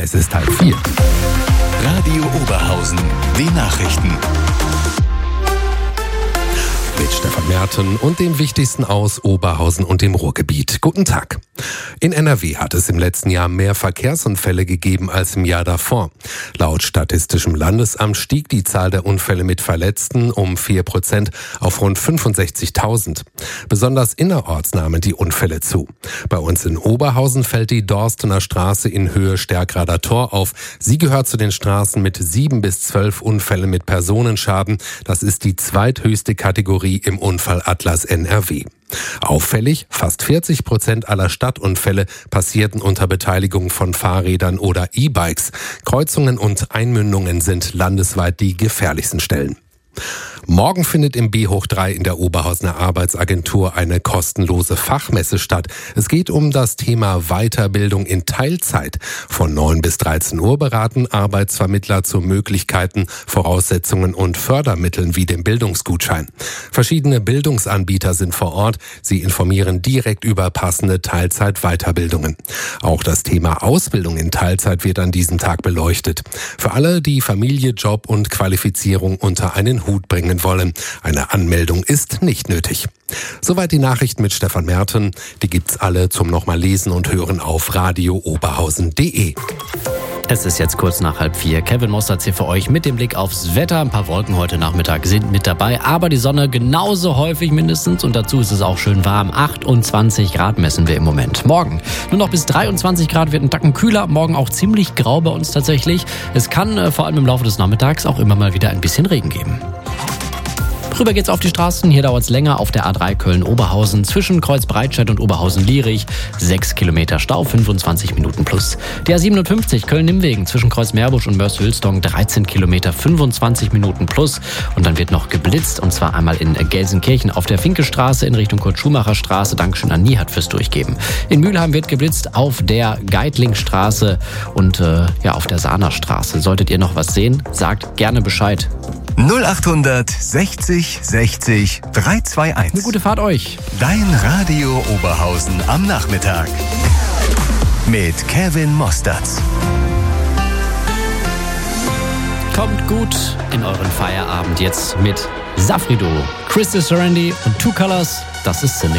Es ist 3:30. Radio Oberhausen, die Nachrichten. Mit Stefan Merten und dem Wichtigsten aus Oberhausen und dem Ruhrgebiet. Guten Tag. In NRW hat es im letzten Jahr mehr Verkehrsunfälle gegeben als im Jahr davor. Laut Statistischem Landesamt stieg die Zahl der Unfälle mit Verletzten um 4% auf rund 65.000. Besonders innerorts nahmen die Unfälle zu. Bei uns in Oberhausen fällt die Dorstener Straße in Höhe Stärkrader Tor auf. Sie gehört zu den Straßen mit 7 bis 12 Unfällen mit Personenschaden. Das ist die zweithöchste Kategorie im Unfallatlas NRW. Auffällig, fast 40% aller Stadtunfälle passierten unter Beteiligung von Fahrrädern oder E-Bikes. Kreuzungen und Einmündungen sind landesweit die gefährlichsten Stellen. Morgen findet im B3 in der Oberhausener Arbeitsagentur eine kostenlose Fachmesse statt. Es geht um das Thema Weiterbildung in Teilzeit. Von 9 bis 13 Uhr beraten Arbeitsvermittler zu Möglichkeiten, Voraussetzungen und Fördermitteln wie dem Bildungsgutschein. Verschiedene Bildungsanbieter sind vor Ort. Sie informieren direkt über passende Teilzeit-Weiterbildungen. Auch das Thema Ausbildung in Teilzeit wird an diesem Tag beleuchtet. Für alle, die Familie, Job und Qualifizierung unter einen Hut bringen wollen. Eine Anmeldung ist nicht nötig. Soweit die Nachrichten mit Stefan Merten. Die gibt's alle zum nochmal lesen und hören auf radiooberhausen.de. Es ist jetzt kurz nach 3:30. Kevin Mossertz hier für euch mit dem Blick aufs Wetter. Ein paar Wolken heute Nachmittag sind mit dabei, aber die Sonne genauso häufig mindestens und dazu ist es auch schön warm. 28 Grad messen wir im Moment. Morgen nur noch bis 23 Grad, wird ein Tacken kühler. Morgen auch ziemlich grau bei uns tatsächlich. Es kann vor allem im Laufe des Nachmittags auch immer mal wieder ein bisschen Regen geben. Rüber geht's auf die Straßen. Hier dauert's länger auf der A3 Köln-Oberhausen zwischen Kreuzbreitstedt und Oberhausen-Lierich. 6 Kilometer Stau, 25 Minuten plus. Die A57 Köln-Nimmwegen zwischen Kreuz-Meerbusch und Mörs-Hülsdong 13 Kilometer, 25 Minuten plus. Und dann wird noch geblitzt und zwar einmal in Gelsenkirchen auf der Finkestraße in Richtung Kurt-Schumacher-Straße. Dankeschön an Nihat fürs Durchgeben. In Mülheim wird geblitzt auf der Geitlingstraße und auf der Sahnerstraße. Solltet ihr noch was sehen, sagt gerne Bescheid. 0800 60 60 321. Eine gute Fahrt euch. Dein Radio Oberhausen am Nachmittag. Mit Kevin Mossertz. Kommt gut in euren Feierabend jetzt mit Safrido, Chris Serendi und Two Colors. Das ist ziemlich